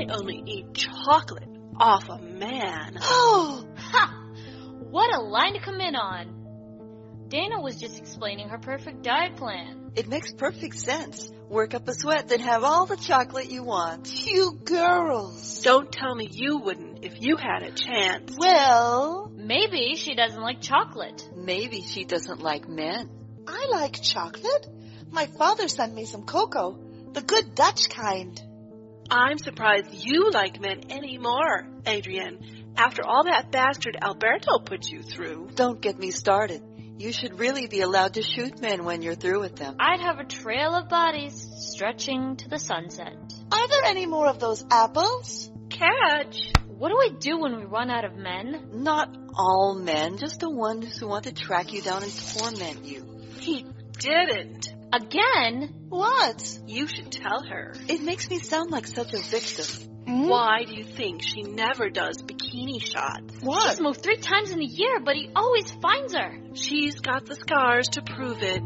I only eat chocolate off a man. Oh! Ha! What a line to come in on. Dana was just explaining her perfect diet plan. It makes perfect sense. Work up a sweat, then have all the chocolate you want. You girls. Don't tell me you wouldn't if you had a chance. Well, Maybe she doesn't like chocolate. Maybe she doesn't like men. I like chocolate. My father sent me some cocoa, the good Dutch kind. I'm surprised you like men anymore, Adrienne, after all that bastard Alberto put you through. Don't get me started. You should really be allowed to shoot men when you're through with them. I'd have a trail of bodies stretching to the sunset. Are there any more of those apples? Catch! What do we do when we run out of men? Not all men, just the ones who want to track you down and torment you. He didn't. Again? What? You should tell her. It makes me sound like such a victim. Why do you think she never does bikini shots? What? She's moved 3 times in a year, but he always finds her. She's got the scars to prove it.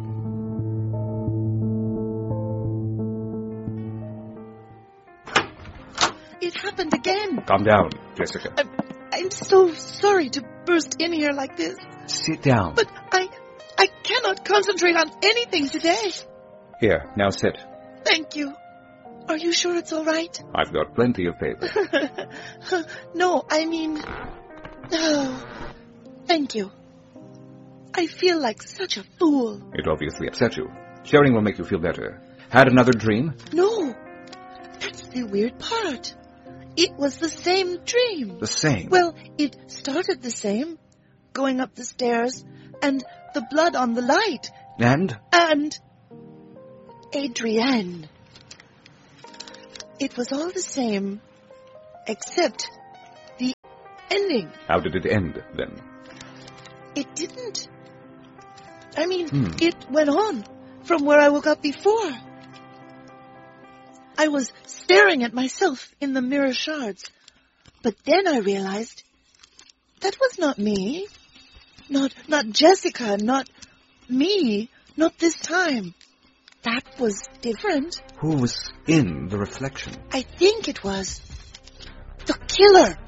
It happened again. Calm down, Jessica. I'm so sorry to burst in here like this, Sit down. but I cannot concentrate on anything today. Here, now sit. Thank you. Are you sure it's all right? I've got plenty of paper. No, I mean... Oh, thank you. I feel like such a fool. It obviously upset you. Sharing will make you feel better. Had another dream? No, that's the weird part. It was the same dream. The same. Well, it started the same, going up the stairs, and the blood on the light, And? and Adrienne. It was all the same, except the ending. How did it end, then? It didn't. I mean, it went on from where I woke up before. I was staring at myself in the mirror shards. But then I realized that was not me. Not Jessica, not me, not this time. That was different. Who was in the reflection? I think it was the killer.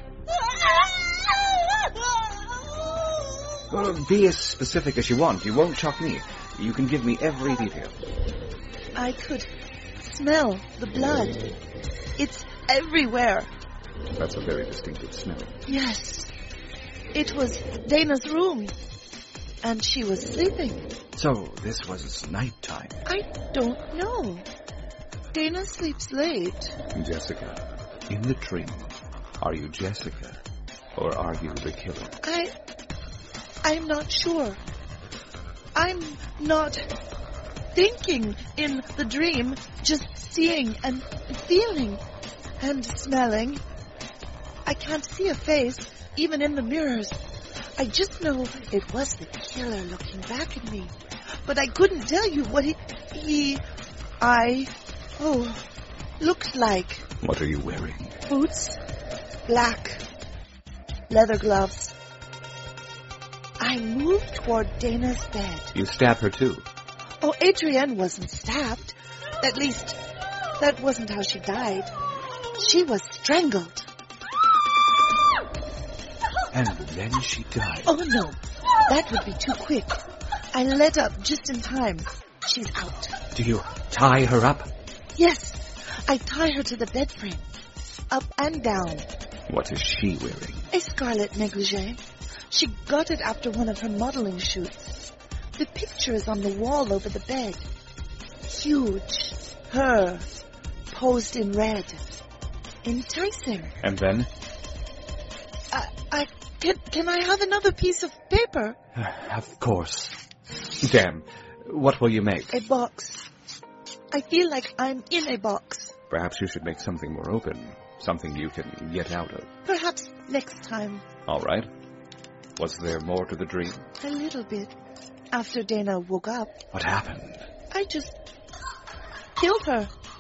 Be as specific as you want. You won't shock me. You can give me every detail. I could smell the blood. It's everywhere. That's a very distinctive smell. Yes. It was Dana's room. And she was sleeping. So, this was nighttime. I don't know. Dana sleeps late. Jessica, in the dream, are you Jessica? Or are you the killer? I'm not sure. I'm not thinking in the dream, just seeing and feeling and smelling. I can't see a face, even in the mirrors. I just know it was the killer looking back at me. But I couldn't tell you what looked like. What are you wearing? Boots, black, leather gloves. I moved toward Dana's bed. You stab her too. Oh, Adrienne wasn't stabbed. At least, that wasn't how she died. She was strangled. And then she died. Oh, no. That would be too quick. I let up just in time. She's out. Do you tie her up? Yes. I tie her to the bed frame. Up and down. What is she wearing? A scarlet negligee. She got it after one of her modeling shoots. The picture is on the wall over the bed. Huge. Her. Posed in red. Enticing. And then? Can I have another piece of paper? Of course. Damn. What will you make? A box. I feel like I'm in a box. Perhaps you should make something more open. Something you can get out of. Perhaps next time. All right. Was there more to the dream? A little bit. After Dana woke up, What happened? I just killed her.